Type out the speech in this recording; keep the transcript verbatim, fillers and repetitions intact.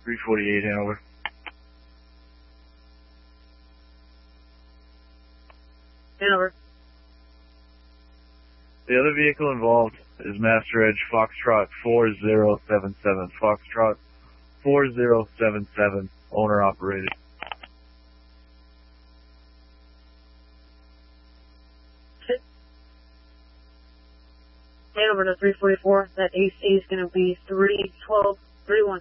three forty-eight, Hanover. Hanover. The other vehicle involved is Master Edge Foxtrot four zero seven seven. Foxtrot four zero seven seven, owner operated. Hanover to three forty-four. That A C is going to be three twelve, three one.